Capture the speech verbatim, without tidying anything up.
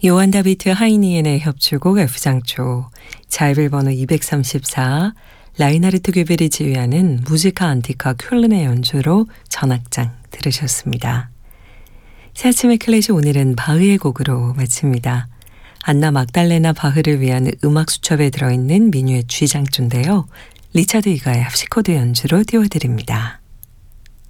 요한 다비트 하이니엔의 협주곡 F장조, 자이빌 번호 이백삼십사, 라이나르트 괴벨이 지휘하는 무지카 안티카 쾰른의 연주로 전악장 들으셨습니다. 새 아침의 클래식 오늘은 바흐의 곡으로 마칩니다. 안나 막달레나 바흐를 위한 음악 수첩에 들어있는 민요의 G장조인데요. 리차드 이가의 합시코드 연주로 띄워드립니다.